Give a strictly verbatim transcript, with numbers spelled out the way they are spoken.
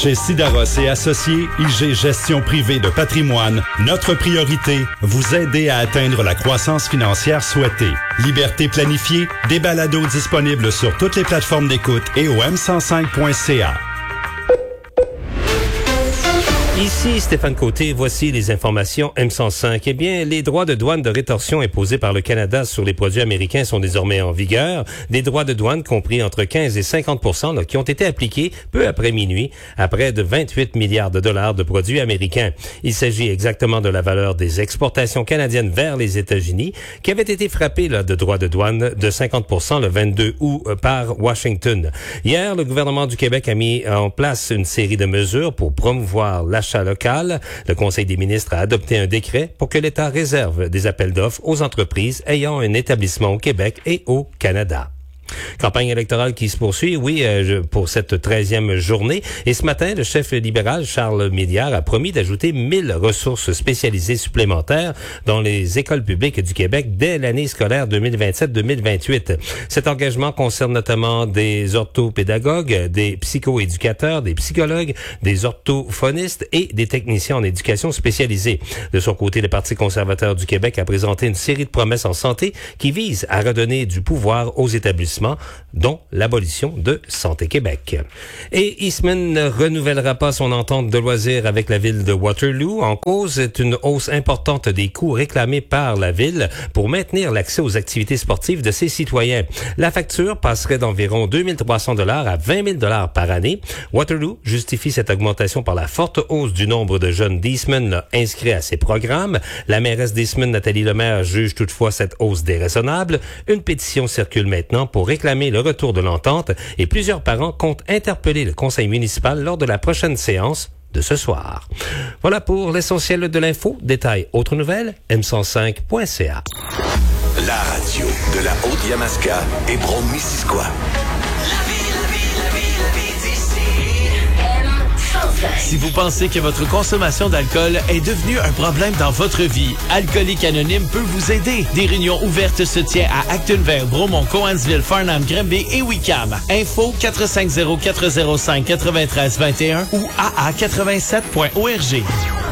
Chez Sidaros et Associés, I G Gestion privée de patrimoine, notre priorité, vous aider à atteindre la croissance financière souhaitée. Liberté planifiée, des balados disponibles sur toutes les plateformes d'écoute et au m cent cinq point c a. Ici Stéphane Côté, voici les informations M cent cinq. Eh bien, les droits de douane de rétorsion imposés par le Canada sur les produits américains sont désormais en vigueur. Des droits de douane compris entre quinze et cinquante pour cent là, qui ont été appliqués peu après minuit à près de vingt-huit milliards de dollars de produits américains. Il s'agit exactement de la valeur des exportations canadiennes vers les États-Unis qui avaient été frappées là, de droits de douane de cinquante pour cent le vingt-deux août par Washington. Hier, le gouvernement du Québec a mis en place une série de mesures pour promouvoir l'achat local. Le Conseil des ministres a adopté un décret pour que l'État réserve des appels d'offres aux entreprises ayant un établissement au Québec et au Canada. Campagne électorale qui se poursuit, oui, euh, pour cette treizième journée. Et ce matin, le chef libéral Charles Milliard a promis d'ajouter mille ressources spécialisées supplémentaires dans les écoles publiques du Québec dès l'année scolaire deux mille vingt-sept deux mille vingt-huit. Cet engagement concerne notamment des orthopédagogues, des psychoéducateurs, des psychologues, des orthophonistes et des techniciens en éducation spécialisée. De son côté, le Parti conservateur du Québec a présenté une série de promesses en santé qui visent à redonner du pouvoir aux établissements, dont l'abolition de Santé Québec. Et Eastman ne renouvellera pas son entente de loisirs avec la ville de Waterloo. En cause est une hausse importante des coûts réclamés par la ville pour maintenir l'accès aux activités sportives de ses citoyens. La facture passerait d'environ deux mille trois cents dollars à vingt mille dollars par année. Waterloo justifie cette augmentation par la forte hausse du nombre de jeunes d'Eastman inscrits à ses programmes. La mairesse d'Eastman, Nathalie Lemaire, juge toutefois cette hausse déraisonnable. Une pétition circule maintenant pour réclamer le retour de l'entente et plusieurs parents comptent interpeller le conseil municipal lors de la prochaine séance de ce soir. Voilà pour l'essentiel de l'info. Détails, autres nouvelles, m cent cinq point c a. La radio de la Haute-Yamaska et Brome-Missisquoi. Si vous pensez que votre consommation d'alcool est devenue un problème dans votre vie, Alcoolique Anonyme peut vous aider. Des réunions ouvertes se tiennent à Actonville, Bromont, Cowansville, Farnham, Granby et Wickham. Info quatre cinq zéro quatre zéro cinq neuf trois deux un ou a a quatre-vingt-sept point org.